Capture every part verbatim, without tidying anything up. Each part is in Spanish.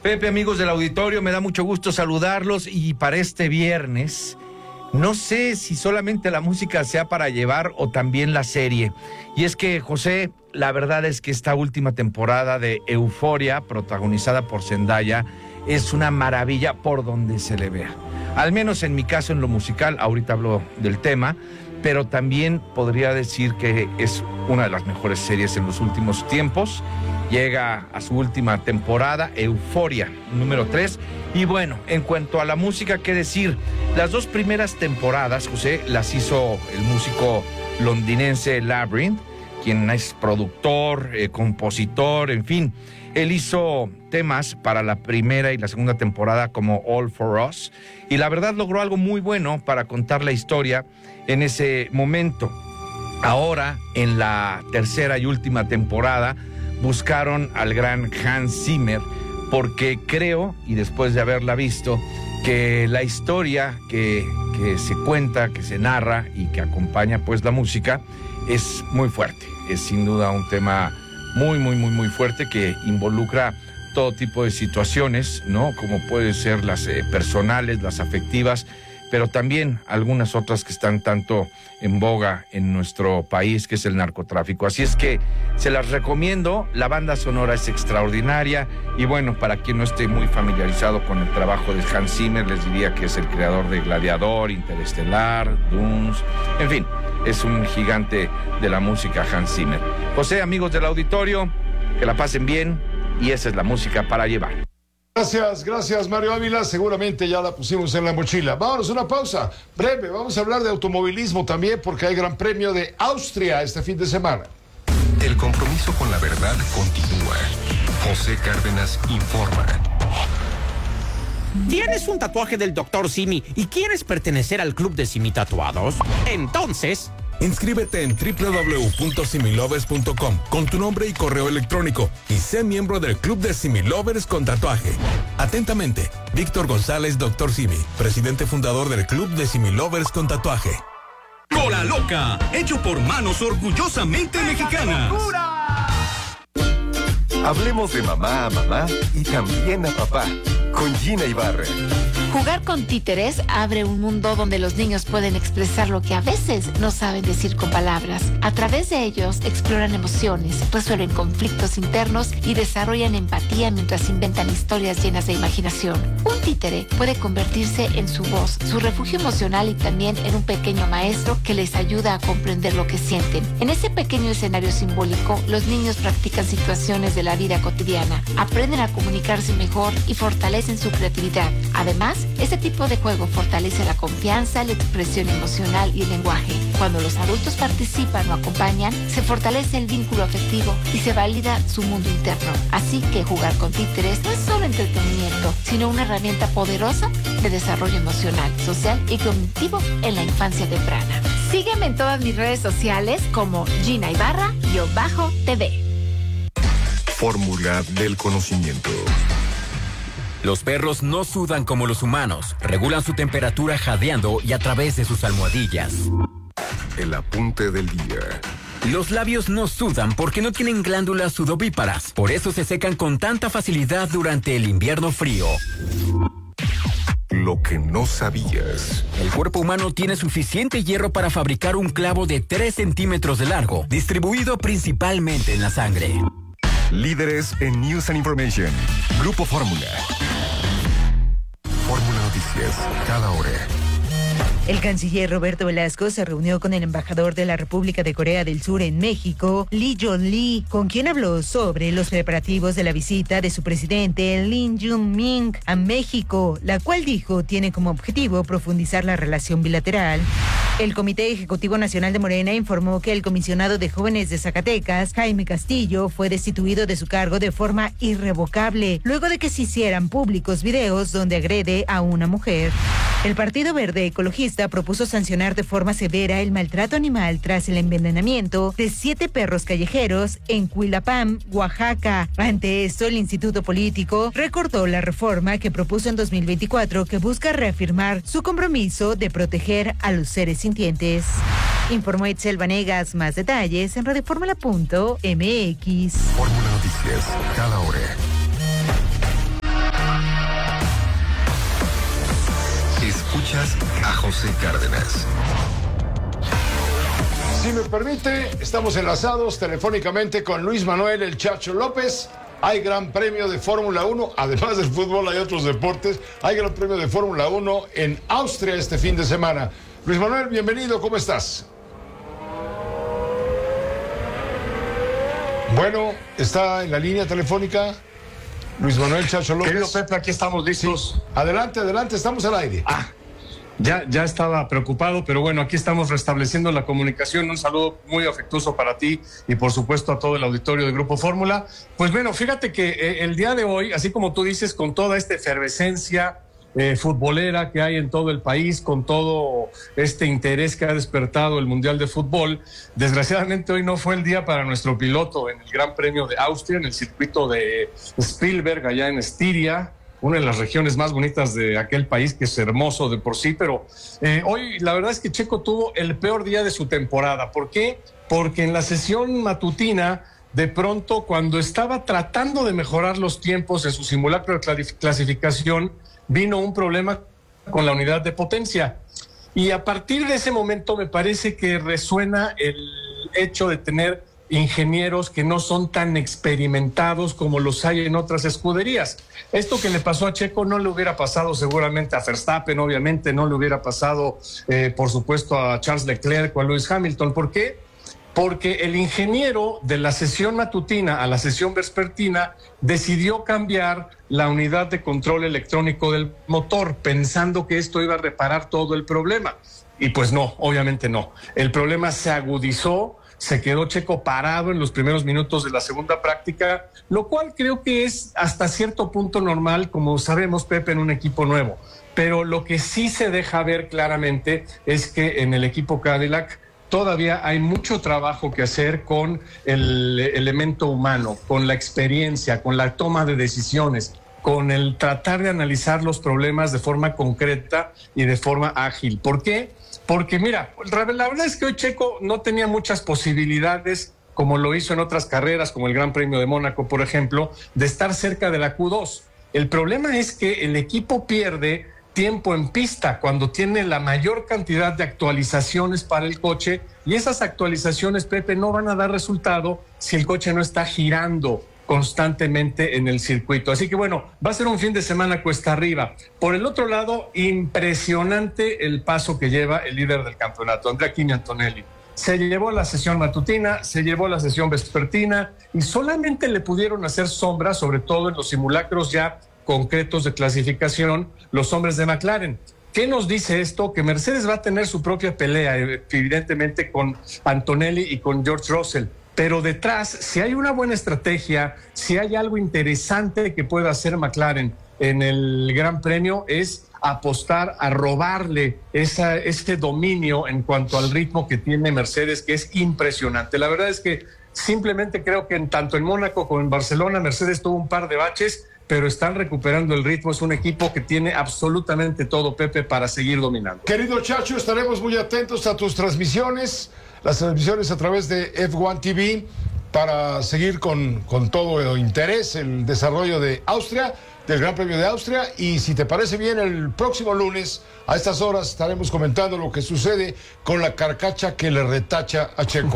Pepe, amigos del auditorio, me da mucho gusto saludarlos y para este viernes, no sé si solamente la música sea para llevar o también la serie. Y es que, José, la verdad es que esta última temporada de Euforia, protagonizada por Zendaya, es una maravilla por donde se le vea. Al menos en mi caso, en lo musical, ahorita hablo del tema, pero también podría decir que es una de las mejores series en los últimos tiempos. Llega a su última temporada, Euforia, número tres. Y bueno, en cuanto a la música, ¿qué decir? Las dos primeras temporadas, José, las hizo el músico londinense Labrinth, quien es productor, eh, compositor, en fin. Él hizo temas para la primera y la segunda temporada como All For Us. Y la verdad logró algo muy bueno para contar la historia en ese momento. Ahora, en la tercera y última temporada, buscaron al gran Hans Zimmer porque creo, y después de haberla visto, que la historia que, que se cuenta, que se narra y que acompaña pues la música es muy fuerte. Es sin duda un tema muy, muy, muy, muy fuerte que involucra todo tipo de situaciones, ¿no? Como pueden ser las eh, personales, las afectivas, pero también algunas otras que están tanto en boga en nuestro país, que es el narcotráfico. Así es que se las recomiendo, la banda sonora es extraordinaria y bueno, para quien no esté muy familiarizado con el trabajo de Hans Zimmer, les diría que es el creador de Gladiador, Interestelar, Dunes, en fin, es un gigante de la música Hans Zimmer. José, amigos del auditorio, que la pasen bien y esa es la música para llevar. Gracias, gracias Mario Ávila, seguramente ya la pusimos en la mochila. Vámonos a una pausa breve, vamos a hablar de automovilismo también porque hay Gran Premio de Austria este fin de semana. El compromiso con la verdad continúa. José Cárdenas informa. ¿Tienes un tatuaje del doctor Simi y quieres pertenecer al club de Simi Tatuados? Entonces, inscríbete en doble u doble u doble u punto similovers punto com con tu nombre y correo electrónico y sé miembro del Club de Similovers con tatuaje. Atentamente, Víctor González, doctor Simi, presidente fundador del Club de Similovers con tatuaje. Cola Loca, hecho por manos orgullosamente mexicanas. Hablemos de mamá a mamá y también a papá, con Gina Ibarra. Jugar con títeres abre un mundo donde los niños pueden expresar lo que a veces no saben decir con palabras. A través de ellos exploran emociones, resuelven conflictos internos y desarrollan empatía mientras inventan historias llenas de imaginación. Un títere puede convertirse en su voz, su refugio emocional y también en un pequeño maestro que les ayuda a comprender lo que sienten. En ese pequeño escenario simbólico, los niños practican situaciones de la vida cotidiana, aprenden a comunicarse mejor y fortalecen su creatividad. Además, este tipo de juego fortalece la confianza, la expresión emocional y el lenguaje. Cuando los adultos participan o acompañan, se fortalece el vínculo afectivo y se valida su mundo interno. Así que jugar con títeres no es solo entretenimiento, sino una herramienta poderosa de desarrollo emocional, social y cognitivo en la infancia temprana. Sígueme en todas mis redes sociales como Gina Ibarra-T V. Fórmula del conocimiento. Los perros no sudan como los humanos, regulan su temperatura jadeando y a través de sus almohadillas. El apunte del día. Los labios no sudan porque no tienen glándulas sudovíparas, por eso se secan con tanta facilidad durante el invierno frío. Lo que no sabías. El cuerpo humano tiene suficiente hierro para fabricar un clavo de tres centímetros de largo, distribuido principalmente en la sangre. Líderes en News and Information. Grupo Fórmula. Fórmula Noticias, cada hora. El canciller Roberto Velasco se reunió con el embajador de la República de Corea del Sur en México, Lee Jong-lee, con quien habló sobre los preparativos de la visita de su presidente Lee Jae-myung a México, la cual dijo tiene como objetivo profundizar la relación bilateral. El Comité Ejecutivo Nacional de Morena informó que el comisionado de jóvenes de Zacatecas, Jaime Castillo, fue destituido de su cargo de forma irrevocable, luego de que se hicieran públicos videos donde agrede a una mujer. El Partido Verde Ecologista propuso sancionar de forma severa el maltrato animal tras el envenenamiento de siete perros callejeros en Cuilapam, Oaxaca. Ante esto, el Instituto Político recordó la reforma que propuso en dos mil veinticuatro que busca reafirmar su compromiso de proteger a los seres sintientes. Informó Itzel Vanegas. Más detalles en radioformula punto m x. Fórmula Noticias, cada hora. Escuchas a José Cárdenas. Si me permite, estamos enlazados telefónicamente con Luis Manuel El Chacho López. Hay gran premio de Fórmula uno, además del fútbol hay otros deportes. Hay gran premio de Fórmula uno en Austria este fin de semana. Luis Manuel, bienvenido, ¿cómo estás? Bueno, está en la línea telefónica Luis Manuel Chacho López. Querido Pepe, aquí estamos listos. Sí. Adelante, adelante, estamos al aire. Ah, ya, ya estaba preocupado, pero bueno, aquí estamos restableciendo la comunicación. Un saludo muy afectuoso para ti y por supuesto a todo el auditorio de Grupo Fórmula. Pues bueno, fíjate que eh, el día de hoy, así como tú dices, con toda esta efervescencia eh, futbolera que hay en todo el país, con todo este interés que ha despertado el Mundial de Fútbol, desgraciadamente hoy no fue el día para nuestro piloto en el Gran Premio de Austria, en el circuito de Spielberg, allá en Estiria, una de las regiones más bonitas de aquel país, que es hermoso de por sí, pero eh, hoy la verdad es que Checo tuvo el peor día de su temporada. ¿Por qué? Porque en la sesión matutina, de pronto, cuando estaba tratando de mejorar los tiempos en su simulacro de clasificación, vino un problema con la unidad de potencia. Y a partir de ese momento me parece que resuena el hecho de tener ingenieros que no son tan experimentados como los hay en otras escuderías. Esto que le pasó a Checo no le hubiera pasado seguramente a Verstappen, obviamente no le hubiera pasado, eh, por supuesto, a Charles Leclerc o a Lewis Hamilton. ¿Por qué? Porque el ingeniero de la sesión matutina a la sesión vespertina decidió cambiar la unidad de control electrónico del motor, pensando que esto iba a reparar todo el problema. Y pues no, obviamente no. El problema se agudizó, se quedó Checo parado en los primeros minutos de la segunda práctica, lo cual creo que es hasta cierto punto normal, como sabemos, Pepe, en un equipo nuevo. Pero lo que sí se deja ver claramente es que en el equipo Cadillac todavía hay mucho trabajo que hacer con el elemento humano, con la experiencia, con la toma de decisiones, con el tratar de analizar los problemas de forma concreta y de forma ágil. ¿Por qué? Porque mira, la verdad es que hoy Checo no tenía muchas posibilidades, como lo hizo en otras carreras, como el Gran Premio de Mónaco, por ejemplo, de estar cerca de la Q dos. El problema es que el equipo pierde tiempo en pista cuando tiene la mayor cantidad de actualizaciones para el coche, y esas actualizaciones, Pepe, no van a dar resultado si el coche no está girando constantemente en el circuito. Así que bueno, va a ser un fin de semana cuesta arriba. Por el otro lado, impresionante el paso que lleva el líder del campeonato, Andrea Kimi Antonelli. Se llevó la sesión matutina, se llevó la sesión vespertina y solamente le pudieron hacer sombra, sobre todo en los simulacros ya concretos de clasificación, los hombres de McLaren. ¿Qué nos dice esto? Que Mercedes va a tener su propia pelea, evidentemente, con Antonelli y con George Russell. Pero detrás, si hay una buena estrategia, si hay algo interesante que pueda hacer McLaren en el Gran Premio, es apostar a robarle esa, ese dominio en cuanto al ritmo que tiene Mercedes, que es impresionante. La verdad es que simplemente creo que en, tanto en Mónaco como en Barcelona, Mercedes tuvo un par de baches, pero están recuperando el ritmo. Es un equipo que tiene absolutamente todo, Pepe, para seguir dominando. Querido Chacho, estaremos muy atentos a tus transmisiones, las transmisiones a través de F uno T V, para seguir con, con todo interés el desarrollo de Austria, del Gran Premio de Austria. Y si te parece bien, el próximo lunes a estas horas estaremos comentando lo que sucede con la carcacha que le retacha a Checo.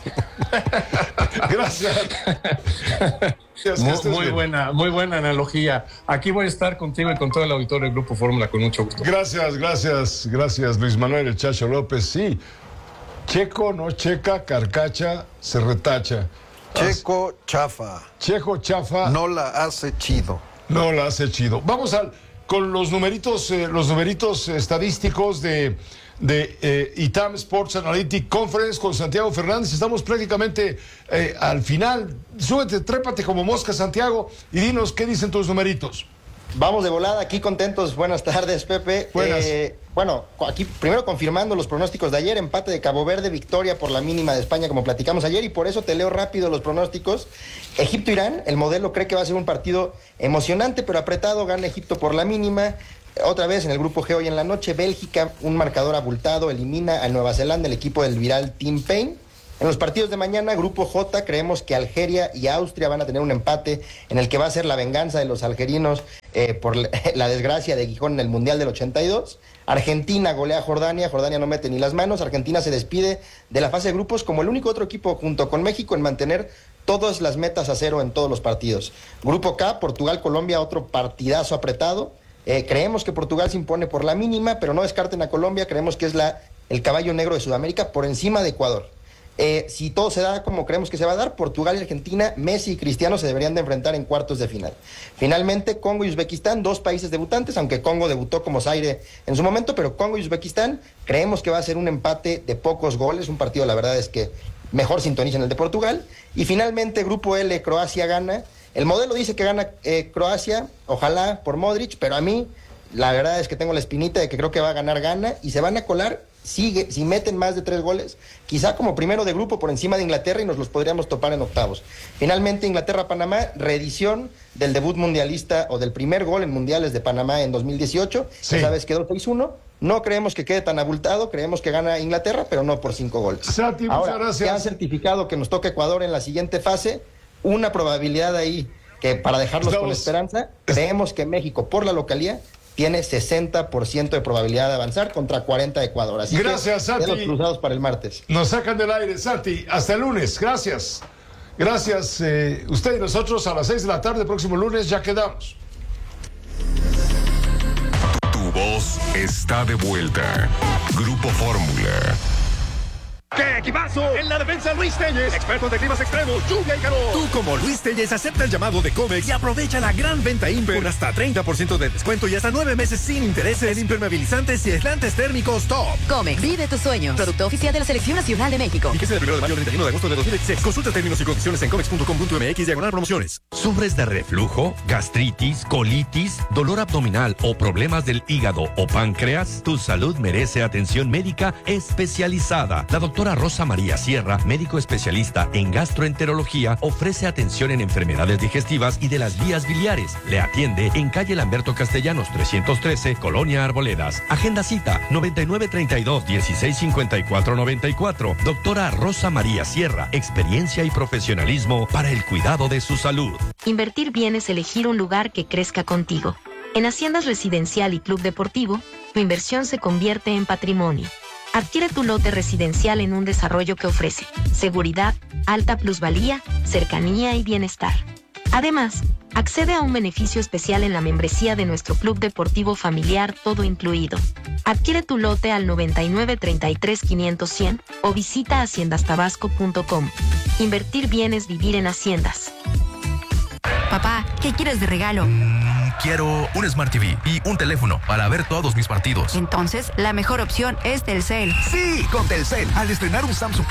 Gracias. Muy, muy buena, muy buena analogía. Aquí voy a estar contigo y con todo el auditorio del Grupo Fórmula con mucho gusto. Gracias, gracias, gracias, Luis Manuel El Chacho López. Sí, Checo no checa, carcacha se retacha. Checo chafa. Checo chafa. No la hace chido. No la hace chido. Vamos al, con los numeritos, eh, los numeritos estadísticos de, de eh, I T A M Sports Analytic Conference con Santiago Fernández. Estamos prácticamente eh, al final. Súbete, trépate como mosca, Santiago, y dinos qué dicen tus numeritos. Vamos de volada, aquí contentos. Buenas tardes, Pepe. Buenas. Eh, bueno, aquí primero confirmando los pronósticos de ayer: empate de Cabo Verde, victoria por la mínima de España, como platicamos ayer, y por eso te leo rápido los pronósticos. Egipto-Irán, el modelo cree que va a ser un partido emocionante pero apretado, gana Egipto por la mínima. Otra vez en el grupo G hoy en la noche, Bélgica, un marcador abultado, elimina a Nueva Zelanda, el equipo del viral Team Payne. En los partidos de mañana, Grupo J, creemos que Algeria y Austria van a tener un empate en el que va a ser la venganza de los algerinos eh, por la desgracia de Gijón en el Mundial del ochenta y dos. Argentina golea a Jordania, Jordania no mete ni las manos, Argentina se despide de la fase de grupos como el único otro equipo junto con México en mantener todas las metas a cero en todos los partidos. Grupo K, Portugal, Colombia, otro partidazo apretado. Eh, creemos que Portugal se impone por la mínima, pero no descarten a Colombia, creemos que es la, el caballo negro de Sudamérica por encima de Ecuador. Eh, si todo se da como creemos que se va a dar, Portugal y Argentina, Messi y Cristiano se deberían de enfrentar en cuartos de final. Finalmente, Congo y Uzbekistán, dos países debutantes, aunque Congo debutó como Zaire en su momento, pero Congo y Uzbekistán, creemos que va a ser un empate de pocos goles, un partido, la verdad es que mejor sintonicen el de Portugal. Y finalmente, Grupo L, Croacia gana. El modelo dice que gana eh, Croacia, ojalá por Modric, pero a mí la verdad es que tengo la espinita de que creo que va a ganar Ghana y se van a colar. Sigue, si meten más de tres goles, quizá como primero de grupo por encima de Inglaterra y nos los podríamos topar en octavos. Finalmente, Inglaterra-Panamá, reedición del debut mundialista o del primer gol en mundiales de Panamá en dos mil dieciocho. Sí. Esa vez quedó seis uno. No creemos que quede tan abultado, creemos que gana Inglaterra, pero no por cinco goles. Santi, ahora, muchas ya han gracias. certificado que nos toca Ecuador en la siguiente fase. Una probabilidad ahí que para dejarlos Estamos... con esperanza, creemos que México, por la localía, tiene sesenta por ciento de probabilidad de avanzar contra cuarenta de Ecuador. Así Gracias, que Santi. los cruzados para el martes. Nos sacan del aire, Santi. Hasta el lunes. Gracias. Gracias. Eh, usted y nosotros a las seis de la tarde, próximo lunes, ya quedamos. Tu voz está de vuelta. Grupo Fórmula. ¡Qué equipazo! En la defensa, Luis Telles, experto de climas extremos, lluvia y calor. Tú, como Luis Telles, acepta el llamado de Comex y aprovecha la gran venta Imper con hasta treinta por ciento de descuento y hasta nueve meses sin intereses en impermeabilizantes y aislantes térmicos top. Comex, vive tus sueños. Producto oficial de la Selección Nacional de México. Y que sea del primero de mayo al treinta y uno de agosto de dos mil dieciséis. Consulta términos y condiciones en comex punto com punto m x diagonal promociones. ¿Sufres de reflujo, gastritis, colitis, dolor abdominal o problemas del hígado o páncreas? Tu salud merece atención médica especializada. La doctora Rosa María Sierra, médico especialista en gastroenterología, ofrece atención en enfermedades digestivas y de las vías biliares. Le atiende en calle Lamberto Castellanos trescientos trece, Colonia Arboledas. Agenda cita noventa y nueve treinta y dos, dieciséis cincuenta y cuatro noventa y cuatro. Doctora Rosa María Sierra, experiencia y profesionalismo para el cuidado de su salud. Invertir bien es elegir un lugar que crezca contigo. En Haciendas Residencial y Club Deportivo, tu inversión se convierte en patrimonio. Adquiere tu lote residencial en un desarrollo que ofrece seguridad, alta plusvalía, cercanía y bienestar. Además, accede a un beneficio especial en la membresía de nuestro Club Deportivo Familiar, todo incluido. Adquiere tu lote al noventa y nueve treinta y tres quinientos cien o visita haciendas tabasco punto com. Invertir bien es vivir en Haciendas. Papá, ¿qué quieres de regalo? Quiero un Smart T V y un teléfono para ver todos mis partidos. Entonces, la mejor opción es Telcel. Sí, con Telcel. Al estrenar un Samsung